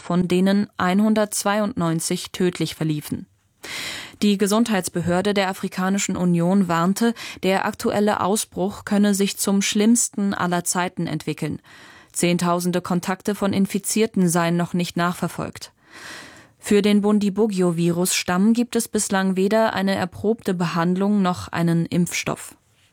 von denen 192 tödlich verliefen. Die Gesundheitsbehörde der Afrikanischen Union warnte, der aktuelle Ausbruch könne sich zum schlimmsten aller Zeiten entwickeln. Zehntausende Kontakte von Infizierten seien noch nicht nachverfolgt. Für den Bundibugyo-Virus-Stamm gibt es bislang weder eine erprobte Behandlung noch einen Impfstoff.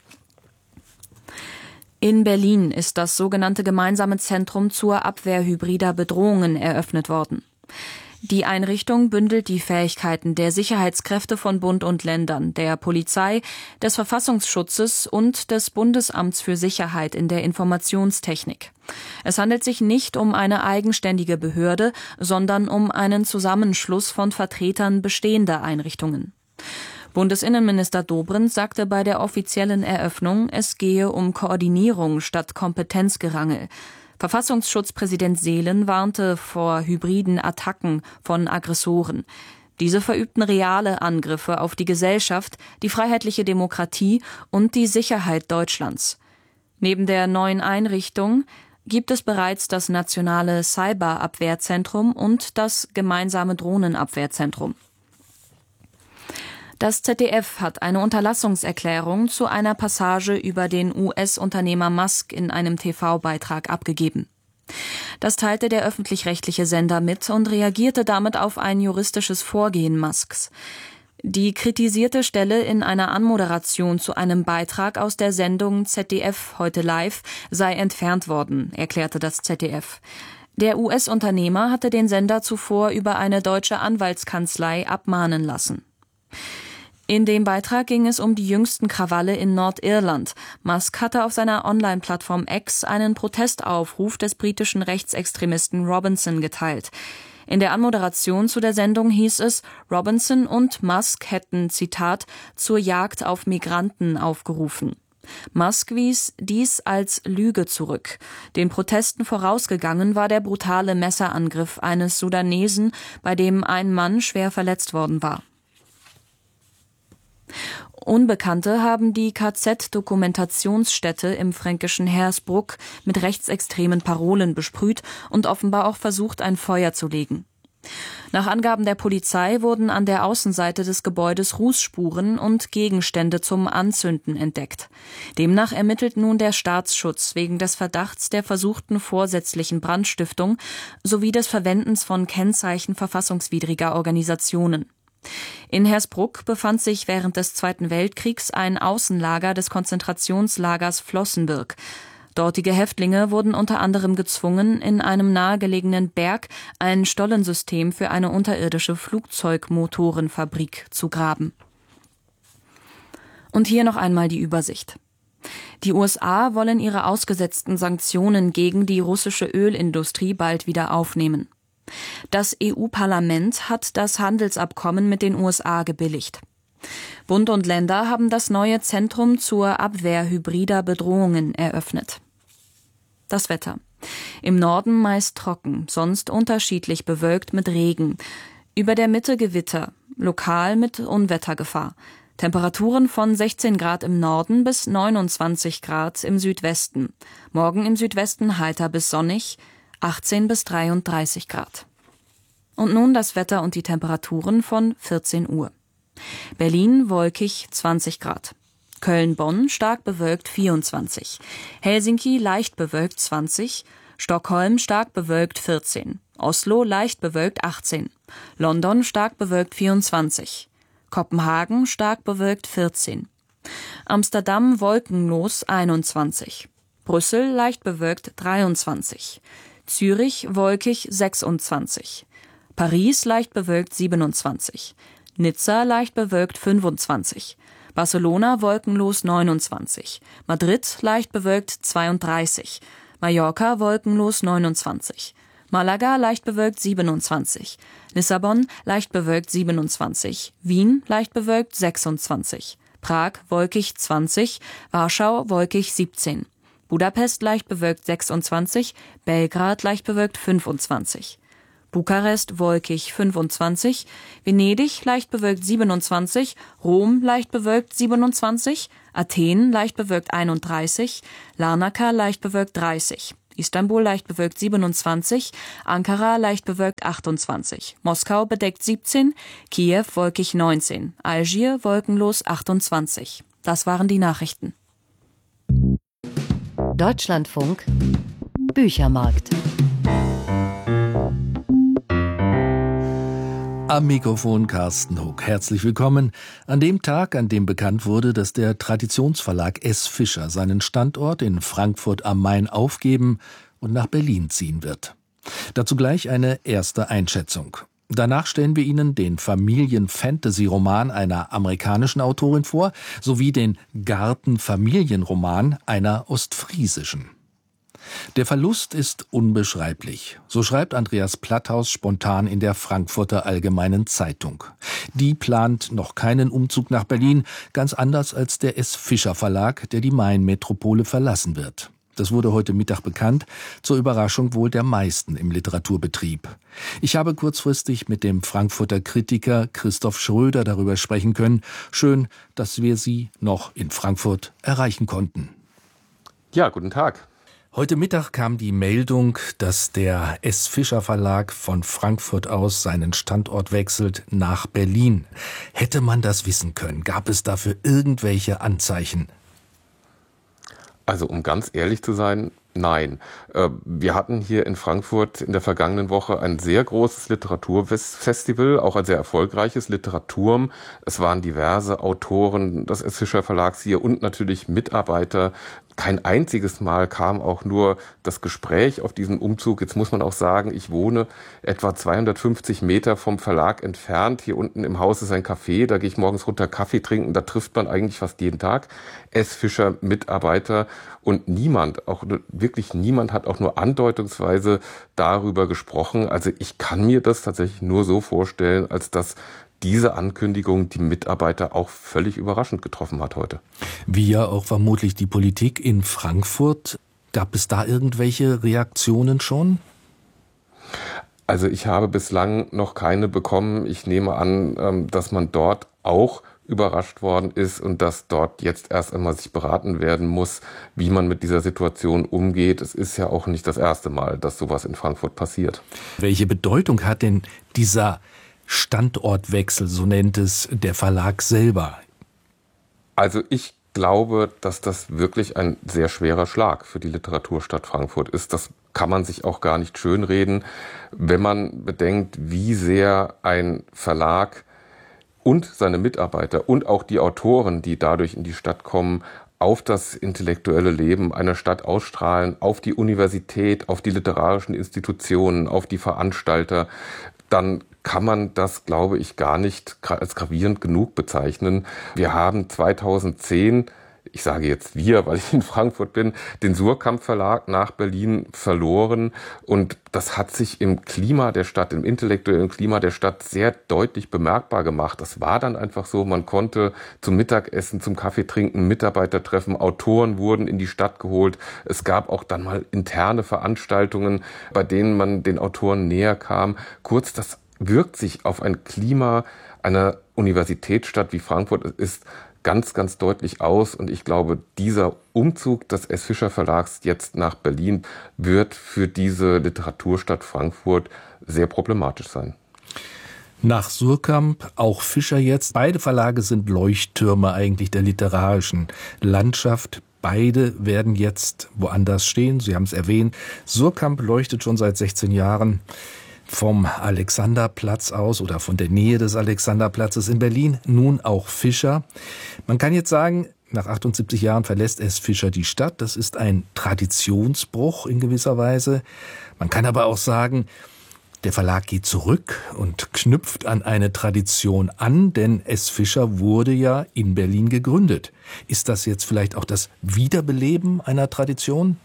In Berlin ist das sogenannte Gemeinsame Zentrum zur Abwehr hybrider Bedrohungen eröffnet worden. Die Einrichtung bündelt die Fähigkeiten der Sicherheitskräfte von Bund und Ländern, der Polizei, des Verfassungsschutzes und des Bundesamts für Sicherheit in der Informationstechnik. Es handelt sich nicht um eine eigenständige Behörde, sondern um einen Zusammenschluss von Vertretern bestehender Einrichtungen. Bundesinnenminister Dobrindt sagte bei der offiziellen Eröffnung, es gehe um Koordinierung statt Kompetenzgerangel. Verfassungsschutzpräsident Seelen warnte vor hybriden Attacken von Aggressoren. Diese verübten reale Angriffe auf die Gesellschaft, die freiheitliche Demokratie und die Sicherheit Deutschlands. Neben der neuen Einrichtung gibt es bereits das nationale Cyberabwehrzentrum und das gemeinsame Drohnenabwehrzentrum. Das ZDF hat eine Unterlassungserklärung zu einer Passage über den US-Unternehmer Musk in einem TV-Beitrag abgegeben. Das teilte der öffentlich-rechtliche Sender mit und reagierte damit auf ein juristisches Vorgehen Musks. Die kritisierte Stelle in einer Anmoderation zu einem Beitrag aus der Sendung ZDF heute live sei entfernt worden, erklärte das ZDF. Der US-Unternehmer hatte den Sender zuvor über eine deutsche Anwaltskanzlei abmahnen lassen. In dem Beitrag ging es um die jüngsten Krawalle in Nordirland. Musk hatte auf seiner Online-Plattform X einen Protestaufruf des britischen Rechtsextremisten Robinson geteilt. In der Anmoderation zu der Sendung hieß es, Robinson und Musk hätten, Zitat, zur Jagd auf Migranten aufgerufen. Musk wies dies als Lüge zurück. Den Protesten vorausgegangen war der brutale Messerangriff eines Sudanesen, bei dem ein Mann schwer verletzt worden war. Unbekannte haben die KZ-Dokumentationsstätte im fränkischen Hersbruck mit rechtsextremen Parolen besprüht und offenbar auch versucht, ein Feuer zu legen. Nach Angaben der Polizei wurden an der Außenseite des Gebäudes Rußspuren und Gegenstände zum Anzünden entdeckt. Demnach ermittelt nun der Staatsschutz wegen des Verdachts der versuchten vorsätzlichen Brandstiftung sowie des Verwendens von Kennzeichen verfassungswidriger Organisationen. In Hersbruck befand sich während des Zweiten Weltkriegs ein Außenlager des Konzentrationslagers Flossenbürg. Dortige Häftlinge wurden unter anderem gezwungen, in einem nahegelegenen Berg ein Stollensystem für eine unterirdische Flugzeugmotorenfabrik zu graben. Und hier noch einmal die Übersicht. Die USA wollen ihre ausgesetzten Sanktionen gegen die russische Ölindustrie bald wieder aufnehmen. Das EU-Parlament hat das Handelsabkommen mit den USA gebilligt. Bund und Länder haben das neue Zentrum zur Abwehr hybrider Bedrohungen eröffnet. Das Wetter. Im Norden meist trocken, sonst unterschiedlich bewölkt mit Regen. Über der Mitte Gewitter, lokal mit Unwettergefahr. Temperaturen von 16 Grad im Norden bis 29 Grad im Südwesten. Morgen im Südwesten heiter bis sonnig, 18 bis 33 Grad. Und nun das Wetter und die Temperaturen von 14 Uhr. Berlin wolkig 20 Grad. Köln-Bonn stark bewölkt 24. Helsinki leicht bewölkt 20. Stockholm stark bewölkt 14. Oslo leicht bewölkt 18. London stark bewölkt 24. Kopenhagen stark bewölkt 14. Amsterdam wolkenlos 21. Brüssel leicht bewölkt 23. Zürich wolkig 26. Paris leicht bewölkt 27. Nizza leicht bewölkt 25. Barcelona wolkenlos 29. Madrid leicht bewölkt 32. Mallorca wolkenlos 29. Malaga leicht bewölkt 27. Lissabon leicht bewölkt 27. Wien leicht bewölkt 26. Prag wolkig 20. Warschau wolkig 17. Budapest leicht bewölkt 26, Belgrad leicht bewölkt 25, Bukarest wolkig 25, Venedig leicht bewölkt 27, Rom leicht bewölkt 27, Athen leicht bewölkt 31, Larnaca leicht bewölkt 30, Istanbul leicht bewölkt 27, Ankara leicht bewölkt 28, Moskau bedeckt 17, Kiew wolkig 19, Algier wolkenlos 28. Das waren die Nachrichten. Deutschlandfunk Büchermarkt. Am Mikrofon Carsten Huck. Herzlich willkommen an dem Tag, an dem bekannt wurde, dass der Traditionsverlag S. Fischer seinen Standort in Frankfurt am Main aufgeben und nach Berlin ziehen wird. Dazu gleich eine erste Einschätzung. Danach stellen wir Ihnen den Familien-Fantasy-Roman einer amerikanischen Autorin vor, sowie den Garten-Familienroman einer ostfriesischen. Der Verlust ist unbeschreiblich. So schreibt Andreas Platthaus spontan in der Frankfurter Allgemeinen Zeitung. Die plant noch keinen Umzug nach Berlin, ganz anders als der S. Fischer Verlag, der die Main-Metropole verlassen wird. Das wurde heute Mittag bekannt, zur Überraschung wohl der meisten im Literaturbetrieb. Ich habe kurzfristig mit dem Frankfurter Kritiker Christoph Schröder darüber sprechen können. Schön, dass wir Sie noch in Frankfurt erreichen konnten. Ja, guten Tag. Heute Mittag kam die Meldung, dass der S. Fischer Verlag von Frankfurt aus seinen Standort wechselt nach Berlin. Hätte man das wissen können? Gab es dafür irgendwelche Anzeichen? Also um ganz ehrlich zu sein, nein. Wir hatten hier in Frankfurt in der vergangenen Woche ein sehr großes Literaturfestival, auch ein sehr erfolgreiches Literaturm. Es waren diverse Autoren des S. Fischer Verlags hier und natürlich Mitarbeiter. Kein einziges Mal kam auch nur das Gespräch auf diesen Umzug. Jetzt muss man auch sagen, ich wohne etwa 250 Meter vom Verlag entfernt. Hier unten im Haus ist ein Café, da gehe ich morgens runter Kaffee trinken. Da trifft man eigentlich fast jeden Tag S. Fischer Mitarbeiter und niemand, auch wirklich niemand hat auch nur andeutungsweise darüber gesprochen. Also ich kann mir das tatsächlich nur so vorstellen, als dass diese Ankündigung die Mitarbeiter auch völlig überraschend getroffen hat heute. Wie ja auch vermutlich die Politik in Frankfurt. Gab es da irgendwelche Reaktionen schon? Also ich habe bislang noch keine bekommen. Ich nehme an, dass man dort auch überrascht worden ist und dass dort jetzt erst einmal sich beraten werden muss, wie man mit dieser Situation umgeht. Es ist ja auch nicht das erste Mal, dass sowas in Frankfurt passiert. Welche Bedeutung hat denn dieser Standortwechsel, so nennt es der Verlag selber? Also ich glaube, dass das wirklich ein sehr schwerer Schlag für die Literaturstadt Frankfurt ist. Das kann man sich auch gar nicht schönreden, wenn man bedenkt, wie sehr ein Verlag und seine Mitarbeiter und auch die Autoren, die dadurch in die Stadt kommen, auf das intellektuelle Leben einer Stadt ausstrahlen, auf die Universität, auf die literarischen Institutionen, auf die Veranstalter, dann kann man das, glaube ich, gar nicht als gravierend genug bezeichnen. Wir haben 2010, ich sage jetzt wir, weil ich in Frankfurt bin, den Suhrkamp Verlag nach Berlin verloren. Und das hat sich im Klima der Stadt, im intellektuellen Klima der Stadt sehr deutlich bemerkbar gemacht. Das war dann einfach so, man konnte zum Mittagessen, zum Kaffee trinken, Mitarbeiter treffen, Autoren wurden in die Stadt geholt. Es gab auch dann mal interne Veranstaltungen, bei denen man den Autoren näher kam. Kurz, das wirkt sich auf ein Klima einer Universitätsstadt wie Frankfurt ist ganz, ganz deutlich aus. Und ich glaube, dieser Umzug des S. Fischer Verlags jetzt nach Berlin wird für diese Literaturstadt Frankfurt sehr problematisch sein. Nach Suhrkamp, auch Fischer jetzt. Beide Verlage sind Leuchttürme eigentlich der literarischen Landschaft. Beide werden jetzt woanders stehen. Sie haben es erwähnt. Suhrkamp leuchtet schon seit 16 Jahren vom Alexanderplatz aus oder von der Nähe des Alexanderplatzes in Berlin, nun auch Fischer. Man kann jetzt sagen, nach 78 Jahren verlässt S. Fischer die Stadt. Das ist ein Traditionsbruch in gewisser Weise. Man kann aber auch sagen, der Verlag geht zurück und knüpft an eine Tradition an, denn S. Fischer wurde ja in Berlin gegründet. Ist das jetzt vielleicht auch das Wiederbeleben einer Tradition?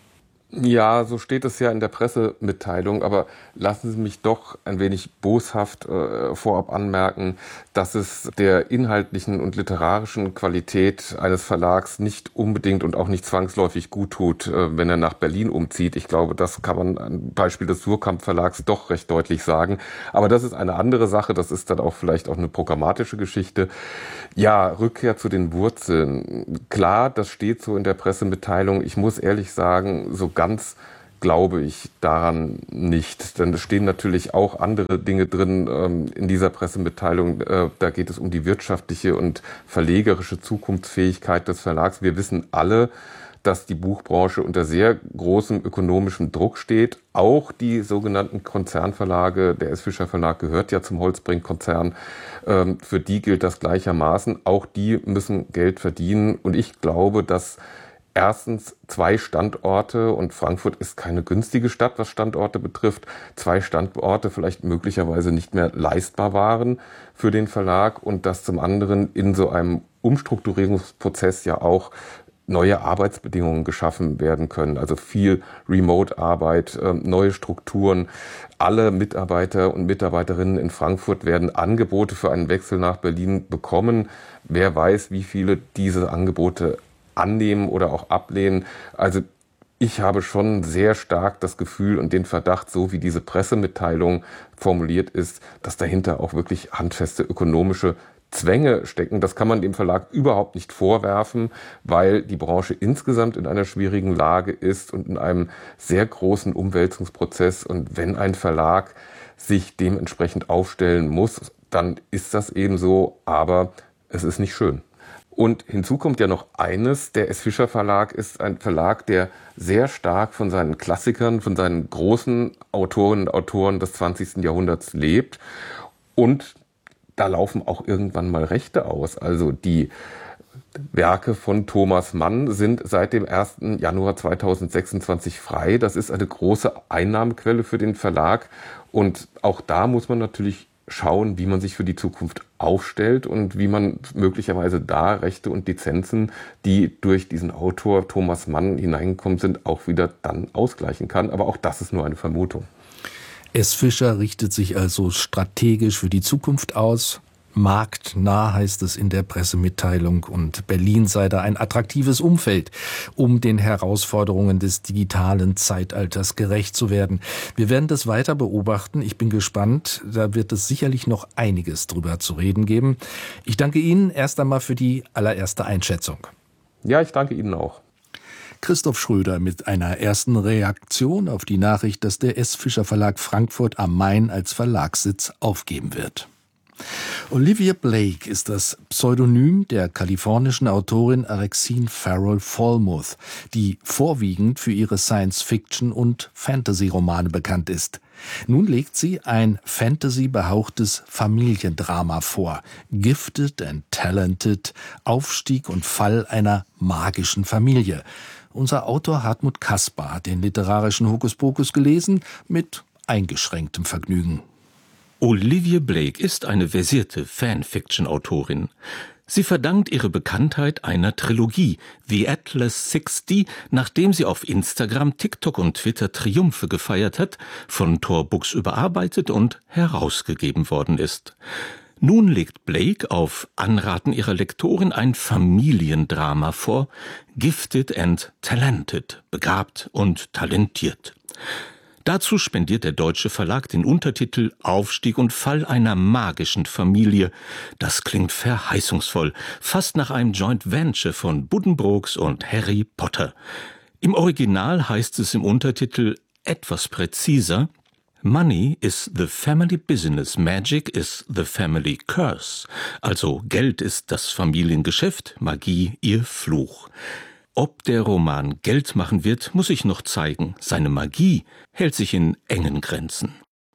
Ja, so steht es ja in der Pressemitteilung, aber lassen Sie mich doch ein wenig boshaft vorab anmerken, dass es der inhaltlichen und literarischen Qualität eines Verlags nicht unbedingt und auch nicht zwangsläufig gut tut, wenn er nach Berlin umzieht. Ich glaube, das kann man am Beispiel des Suhrkamp Verlags doch recht deutlich sagen. Aber das ist eine andere Sache, das ist dann auch vielleicht auch eine programmatische Geschichte. Ja, Rückkehr zu den Wurzeln. Klar, das steht so in der Pressemitteilung. Ich muss ehrlich sagen, so ganz glaube ich daran nicht. Denn es stehen natürlich auch andere Dinge drin in dieser Pressemitteilung. Da geht es um die wirtschaftliche und verlegerische Zukunftsfähigkeit des Verlags. Wir wissen alle, dass die Buchbranche unter sehr großem ökonomischem Druck steht. Auch die sogenannten Konzernverlage, der S. Fischer Verlag gehört ja zum Holtzbrinck-Konzern, für die gilt das gleichermaßen. Auch die müssen Geld verdienen. Und ich glaube, dass erstens 2 Standorte, und Frankfurt ist keine günstige Stadt, was Standorte betrifft, 2 Standorte vielleicht möglicherweise nicht mehr leistbar waren für den Verlag und dass zum anderen in so einem Umstrukturierungsprozess ja auch neue Arbeitsbedingungen geschaffen werden können. Also viel Remote-Arbeit, neue Strukturen. Alle Mitarbeiter und Mitarbeiterinnen in Frankfurt werden Angebote für einen Wechsel nach Berlin bekommen. Wer weiß, wie viele diese Angebote annehmen oder auch ablehnen. Also ich habe schon sehr stark das Gefühl und den Verdacht, so wie diese Pressemitteilung formuliert ist, dass dahinter auch wirklich handfeste ökonomische Zwänge stecken. Das kann man dem Verlag überhaupt nicht vorwerfen, weil die Branche insgesamt in einer schwierigen Lage ist und in einem sehr großen Umwälzungsprozess. Und wenn ein Verlag sich dementsprechend aufstellen muss, dann ist das eben so, aber es ist nicht schön. Und hinzu kommt ja noch eines, der S. Fischer Verlag ist ein Verlag, der sehr stark von seinen Klassikern, von seinen großen Autorinnen und Autoren des 20. Jahrhunderts lebt. Und da laufen auch irgendwann mal Rechte aus. Also die Werke von Thomas Mann sind seit dem 1. Januar 2026 frei. Das ist eine große Einnahmequelle für den Verlag. Und auch da muss man natürlich schauen, wie man sich für die Zukunft aufstellt und wie man möglicherweise da Rechte und Lizenzen, die durch diesen Autor Thomas Mann hineingekommen sind, auch wieder dann ausgleichen kann. Aber auch das ist nur eine Vermutung. S. Fischer richtet sich also strategisch für die Zukunft aus. Marktnah heißt es in der Pressemitteilung, und Berlin sei da ein attraktives Umfeld, um den Herausforderungen des digitalen Zeitalters gerecht zu werden. Wir werden das weiter beobachten. Ich bin gespannt. Da wird es sicherlich noch einiges drüber zu reden geben. Ich danke Ihnen erst einmal für die allererste Einschätzung. Ja, ich danke Ihnen auch. Christoph Schröder mit einer ersten Reaktion auf die Nachricht, dass der S. Fischer Verlag Frankfurt am Main als Verlagssitz aufgeben wird. Olivia Blake ist das Pseudonym der kalifornischen Autorin Alexine Farrell Fallmuth, die vorwiegend für ihre Science-Fiction- und Fantasy-Romane bekannt ist. Nun legt sie ein Fantasy-behauchtes Familiendrama vor. Gifted and Talented, Aufstieg und Fall einer magischen Familie. Unser Autor Hartmut Kaspar hat den literarischen Hokuspokus gelesen, mit eingeschränktem Vergnügen. Olivia Blake ist eine versierte Fanfiction-Autorin. Sie verdankt ihre Bekanntheit einer Trilogie, The Atlas 60, nachdem sie auf Instagram, TikTok und Twitter Triumphe gefeiert hat, von Tor Books überarbeitet und herausgegeben worden ist. Nun legt Blake auf Anraten ihrer Lektorin ein Familiendrama vor, Gifted and Talented, begabt und talentiert. Dazu spendiert der deutsche Verlag den Untertitel Aufstieg und Fall einer magischen Familie. Das klingt verheißungsvoll, fast nach einem Joint Venture von Buddenbrooks und Harry Potter. Im Original heißt es im Untertitel etwas präziser: Money is the family business, magic is the family curse. Also Geld ist das Familiengeschäft, Magie ihr Fluch. Ob der Roman Geld machen wird, muss sich noch zeigen. Seine Magie hält sich in engen Grenzen.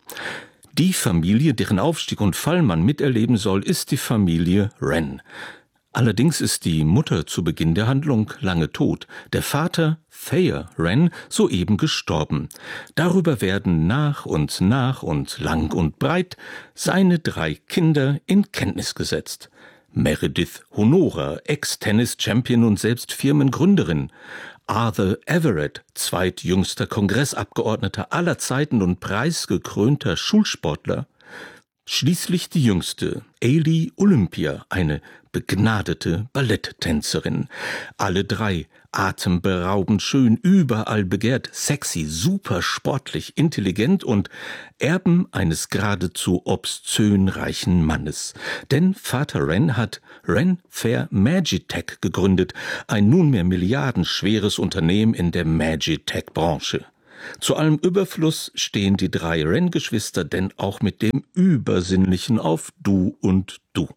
Die Familie, deren Aufstieg und Fall man miterleben soll, ist die Familie Wren. Allerdings ist die Mutter zu Beginn der Handlung lange tot, der Vater, Thayer Wren, soeben gestorben. Darüber werden nach und lang und breit seine 3 Kinder in Kenntnis gesetzt. Meredith Honora, Ex-Tennis-Champion und selbst Firmengründerin. Arthur Everett, zweitjüngster Kongressabgeordneter aller Zeiten und preisgekrönter Schulsportler. Schließlich die jüngste, Ailey Olympia, eine begnadete Balletttänzerin. Alle 3 atemberaubend schön, überall begehrt, sexy, super sportlich, intelligent und Erben eines geradezu obszön reichen Mannes. Denn Vater Wren hat Wren Fair Magitech gegründet, ein nunmehr milliardenschweres Unternehmen in der Magitech-Branche. Zu allem Überfluss stehen die 3 Wren-Geschwister denn auch mit dem Übersinnlichen auf Du und Du.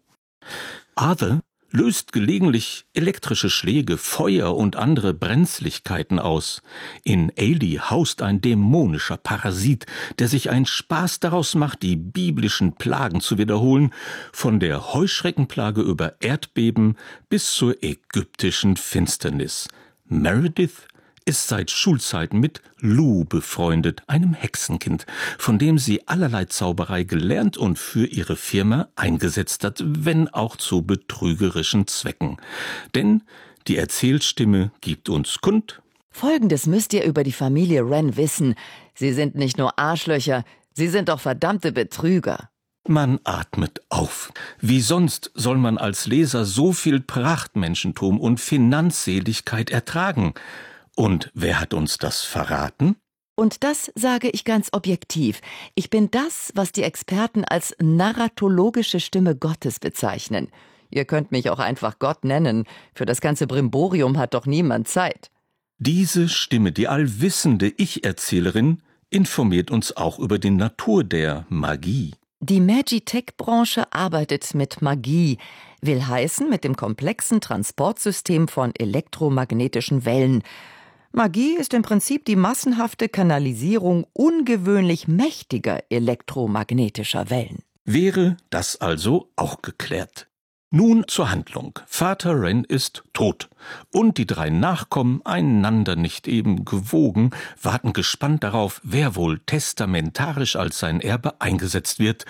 Arthur löst gelegentlich elektrische Schläge, Feuer und andere Brenzlichkeiten aus. In Ailey haust ein dämonischer Parasit, der sich einen Spaß daraus macht, die biblischen Plagen zu wiederholen, von der Heuschreckenplage über Erdbeben bis zur ägyptischen Finsternis. Meredith ist seit Schulzeiten mit Lou befreundet, einem Hexenkind, von dem sie allerlei Zauberei gelernt und für ihre Firma eingesetzt hat, wenn auch zu betrügerischen Zwecken. Denn die Erzählstimme gibt uns kund: Folgendes müsst ihr über die Familie Wren wissen. Sie sind nicht nur Arschlöcher, sie sind auch verdammte Betrüger. Man atmet auf. Wie sonst soll man als Leser so viel Prachtmenschentum und Finanzseligkeit ertragen? Und wer hat uns das verraten? Und das sage ich ganz objektiv. Ich bin das, was die Experten als narratologische Stimme Gottes bezeichnen. Ihr könnt mich auch einfach Gott nennen. Für das ganze Brimborium hat doch niemand Zeit. Diese Stimme, die allwissende Ich-Erzählerin, informiert uns auch über die Natur der Magie. Die Magitech-Branche arbeitet mit Magie, will heißen mit dem komplexen Transportsystem von elektromagnetischen Wellen. Magie ist im Prinzip die massenhafte Kanalisierung ungewöhnlich mächtiger elektromagnetischer Wellen. Wäre das also auch geklärt? Nun zur Handlung. Vater Wren ist tot und die 3 Nachkommen, einander nicht eben gewogen, warten gespannt darauf, wer wohl testamentarisch als sein Erbe eingesetzt wird.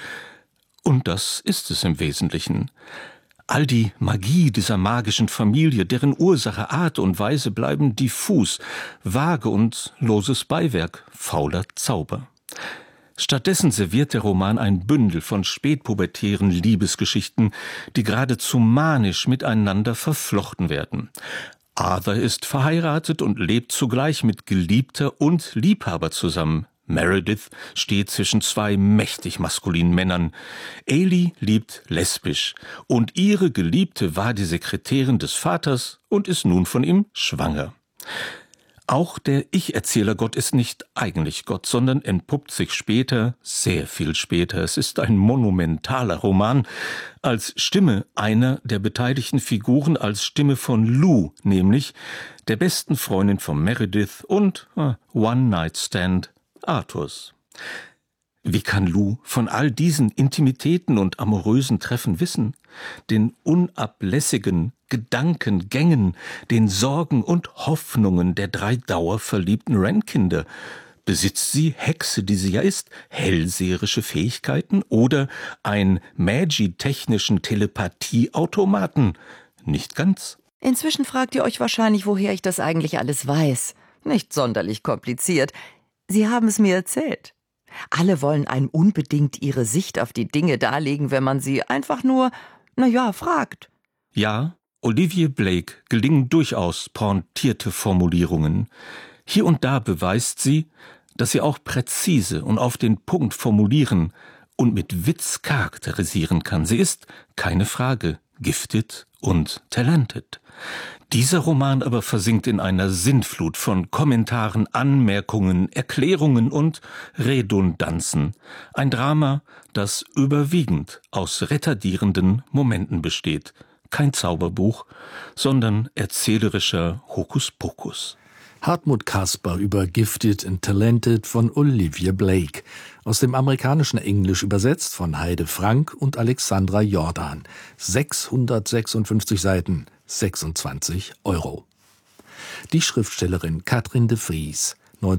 Und das ist es im Wesentlichen. All die Magie dieser magischen Familie, deren Ursache, Art und Weise bleiben diffus, vage und loses Beiwerk, fauler Zauber. Stattdessen serviert der Roman ein Bündel von spätpubertären Liebesgeschichten, die geradezu manisch miteinander verflochten werden. Arthur ist verheiratet und lebt zugleich mit Geliebter und Liebhaber zusammen. Meredith steht zwischen 2 mächtig maskulinen Männern. Ailey liebt lesbisch und ihre Geliebte war die Sekretärin des Vaters und ist nun von ihm schwanger. Auch der Ich-Erzähler-Gott ist nicht eigentlich Gott, sondern entpuppt sich später, sehr viel später, es ist ein monumentaler Roman, als Stimme einer der beteiligten Figuren, als Stimme von Lou, nämlich der besten Freundin von Meredith und One-Night-Stand Arthurs. Wie kann Lou von all diesen Intimitäten und amorösen Treffen wissen? Den unablässigen Gedankengängen, den Sorgen und Hoffnungen der 3 dauerverliebten Wren-Kinder? Besitzt sie, Hexe, die sie ja ist, hellseherische Fähigkeiten oder einen magitechnischen Telepathieautomaten? Nicht ganz. Inzwischen fragt ihr euch wahrscheinlich, woher ich das eigentlich alles weiß. Nicht sonderlich kompliziert. Sie haben es mir erzählt. Alle wollen einem unbedingt ihre Sicht auf die Dinge darlegen, wenn man sie einfach nur, fragt. Ja, Olivia Blake gelingen durchaus pointierte Formulierungen. Hier und da beweist sie, dass sie auch präzise und auf den Punkt formulieren und mit Witz charakterisieren kann. Sie ist, keine Frage, gifted und talented. Dieser Roman aber versinkt in einer Sintflut von Kommentaren, Anmerkungen, Erklärungen und Redundanzen. Ein Drama, das überwiegend aus retardierenden Momenten besteht. Kein Zauberbuch, sondern erzählerischer Hokuspokus. Hartmut Kasper über Gifted and Talented von Olivia Blake. Aus dem amerikanischen Englisch übersetzt von Heide Frank und Alexandra Jordan. 656 Seiten, 26 €. Die Schriftstellerin Katrin de Vries,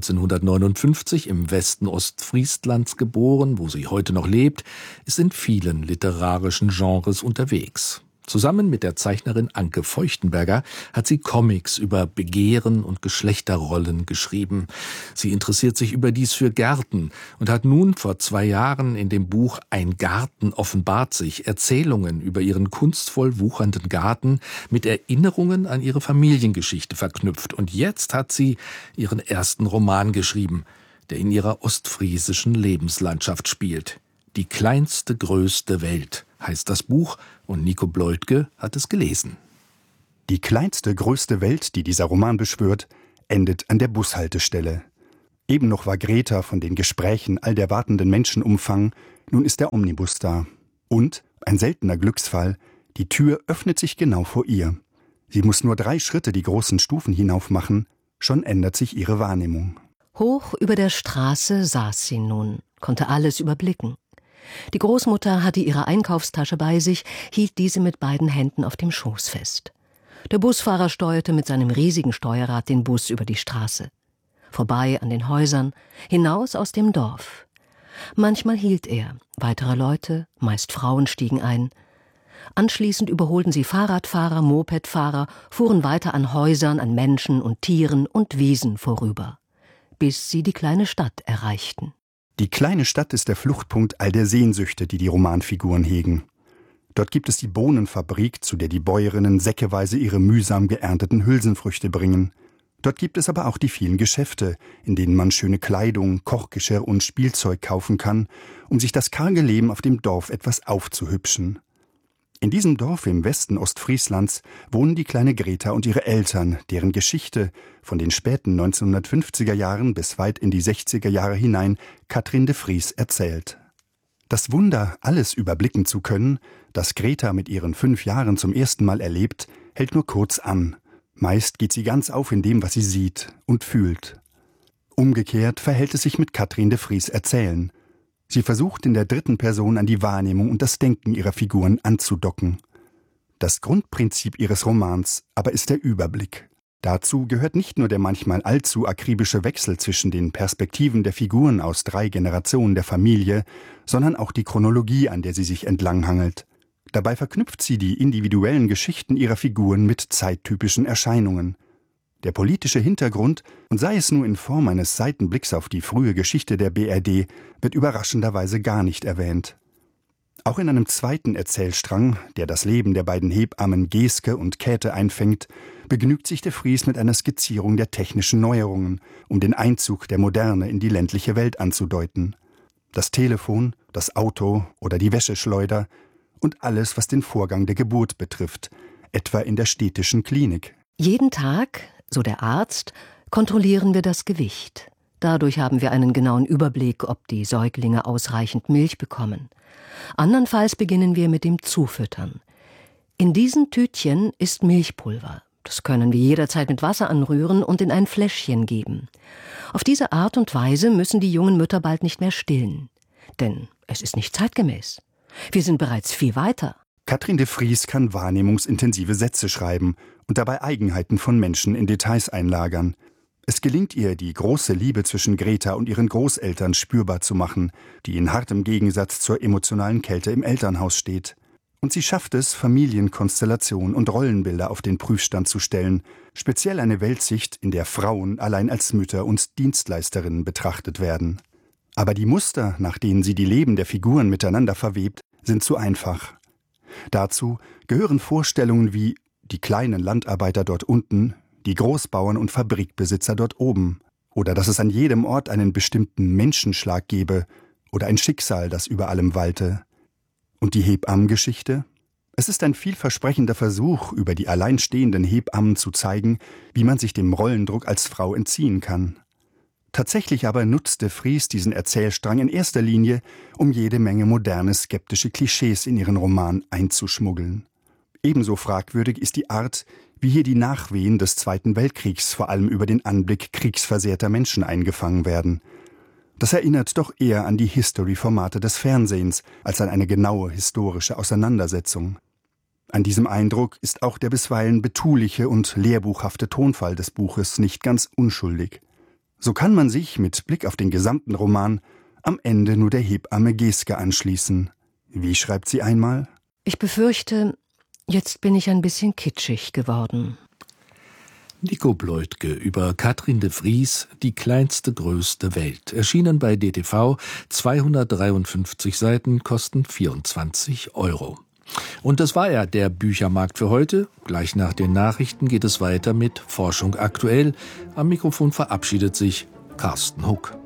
1959 im Westen Ostfrieslands geboren, wo sie heute noch lebt, ist in vielen literarischen Genres unterwegs. Zusammen mit der Zeichnerin Anke Feuchtenberger hat sie Comics über Begehren und Geschlechterrollen geschrieben. Sie interessiert sich überdies für Gärten und hat nun vor 2 Jahren in dem Buch Ein Garten offenbart sich Erzählungen über ihren kunstvoll wuchernden Garten mit Erinnerungen an ihre Familiengeschichte verknüpft. Und jetzt hat sie ihren ersten Roman geschrieben, der in ihrer ostfriesischen Lebenslandschaft spielt. Die kleinste, größte Welt heißt das Buch und Nico Bleutke hat es gelesen. Die kleinste, größte Welt, die dieser Roman beschwört, endet an der Bushaltestelle. Eben noch war Greta von den Gesprächen all der wartenden Menschen umfangen, nun ist der Omnibus da. Und, ein seltener Glücksfall, die Tür öffnet sich genau vor ihr. Sie muss nur 3 Schritte die großen Stufen hinauf machen, schon ändert sich ihre Wahrnehmung. Hoch über der Straße saß sie nun, konnte alles überblicken. Die Großmutter hatte ihre Einkaufstasche bei sich, hielt diese mit beiden Händen auf dem Schoß fest. Der Busfahrer steuerte mit seinem riesigen Steuerrad den Bus über die Straße. Vorbei an den Häusern, hinaus aus dem Dorf. Manchmal hielt er, weitere Leute, meist Frauen, stiegen ein. Anschließend überholten sie Fahrradfahrer, Mopedfahrer, fuhren weiter an Häusern, an Menschen und Tieren und Wiesen vorüber, bis sie die kleine Stadt erreichten. Die kleine Stadt ist der Fluchtpunkt all der Sehnsüchte, die die Romanfiguren hegen. Dort gibt es die Bohnenfabrik, zu der die Bäuerinnen säckeweise ihre mühsam geernteten Hülsenfrüchte bringen. Dort gibt es aber auch die vielen Geschäfte, in denen man schöne Kleidung, Kochgeschirr und Spielzeug kaufen kann, um sich das karge Leben auf dem Dorf etwas aufzuhübschen. In diesem Dorf im Westen Ostfrieslands wohnen die kleine Greta und ihre Eltern, deren Geschichte von den späten 1950er Jahren bis weit in die 60er Jahre hinein Katrin de Vries erzählt. Das Wunder, alles überblicken zu können, das Greta mit ihren 5 Jahren zum ersten Mal erlebt, hält nur kurz an. Meist geht sie ganz auf in dem, was sie sieht und fühlt. Umgekehrt verhält es sich mit Katrin de Vries Erzählen. Sie versucht in der 3. Person an die Wahrnehmung und das Denken ihrer Figuren anzudocken. Das Grundprinzip ihres Romans aber ist der Überblick. Dazu gehört nicht nur der manchmal allzu akribische Wechsel zwischen den Perspektiven der Figuren aus 3 Generationen der Familie, sondern auch die Chronologie, an der sie sich entlanghangelt. Dabei verknüpft sie die individuellen Geschichten ihrer Figuren mit zeittypischen Erscheinungen. Der politische Hintergrund, und sei es nur in Form eines Seitenblicks auf die frühe Geschichte der BRD, wird überraschenderweise gar nicht erwähnt. Auch in einem zweiten Erzählstrang, der das Leben der beiden Hebammen Geske und Käthe einfängt, begnügt sich de Vries mit einer Skizzierung der technischen Neuerungen, um den Einzug der Moderne in die ländliche Welt anzudeuten. Das Telefon, das Auto oder die Wäscheschleuder und alles, was den Vorgang der Geburt betrifft, etwa in der städtischen Klinik. Jeden Tag, so der Arzt, kontrollieren wir das Gewicht. Dadurch haben wir einen genauen Überblick, ob die Säuglinge ausreichend Milch bekommen. Andernfalls beginnen wir mit dem Zufüttern. In diesen Tütchen ist Milchpulver. Das können wir jederzeit mit Wasser anrühren und in ein Fläschchen geben. Auf diese Art und Weise müssen die jungen Mütter bald nicht mehr stillen. Denn es ist nicht zeitgemäß. Wir sind bereits viel weiter. Katrin de Vries kann wahrnehmungsintensive Sätze schreiben und dabei Eigenheiten von Menschen in Details einlagern. Es gelingt ihr, die große Liebe zwischen Greta und ihren Großeltern spürbar zu machen, die in hartem Gegensatz zur emotionalen Kälte im Elternhaus steht. Und sie schafft es, Familienkonstellationen und Rollenbilder auf den Prüfstand zu stellen, speziell eine Weltsicht, in der Frauen allein als Mütter und Dienstleisterinnen betrachtet werden. Aber die Muster, nach denen sie die Leben der Figuren miteinander verwebt, sind zu einfach. Dazu gehören Vorstellungen wie die kleinen Landarbeiter dort unten, die Großbauern und Fabrikbesitzer dort oben, oder dass es an jedem Ort einen bestimmten Menschenschlag gebe oder ein Schicksal, das über allem walte. Und die Hebammengeschichte? Es ist ein vielversprechender Versuch, über die alleinstehenden Hebammen zu zeigen, wie man sich dem Rollendruck als Frau entziehen kann. Tatsächlich aber nutzt de Vries diesen Erzählstrang in erster Linie, um jede Menge moderne, skeptische Klischees in ihren Roman einzuschmuggeln. Ebenso fragwürdig ist die Art, wie hier die Nachwehen des Zweiten Weltkriegs vor allem über den Anblick kriegsversehrter Menschen eingefangen werden. Das erinnert doch eher an die History-Formate des Fernsehens als an eine genaue historische Auseinandersetzung. An diesem Eindruck ist auch der bisweilen betuliche und lehrbuchhafte Tonfall des Buches nicht ganz unschuldig. So kann man sich mit Blick auf den gesamten Roman am Ende nur der Hebamme Geske anschließen. Wie schreibt sie einmal? Ich befürchte, jetzt bin ich ein bisschen kitschig geworden. Nico Bleutke über Katrin de Vries, die kleinste, größte Welt. Erschienen bei DTV, 253 Seiten, kosten 24 €. Und das war ja der Büchermarkt für heute. Gleich nach den Nachrichten geht es weiter mit Forschung aktuell. Am Mikrofon verabschiedet sich Carsten Huck.